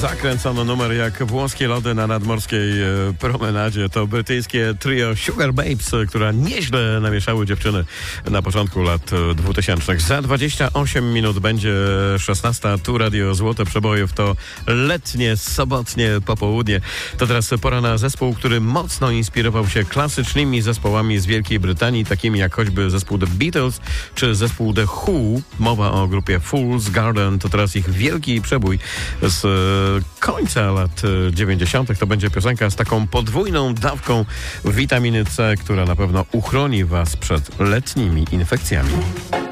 Zakręcono numer jak włoskie lody na nadmorskiej promenadzie. To brytyjskie trio Sugar Babes, która nieźle namieszały dziewczyny na początku lat 2000. Za 28 minut będzie 16. Tu Radio Złote Przebojów. To letnie, sobotnie popołudnie. To teraz pora na zespół, który mocno inspirował się klasycznymi zespołami z Wielkiej Brytanii, takimi jak choćby zespół The Beatles czy zespół The Who. Mowa o grupie Fool's Garden. To teraz ich wielki przebój z końca lat 90. To będzie piosenka z taką podwójną dawką witaminy C, która na pewno uchroni Was przed letnimi infekcjami.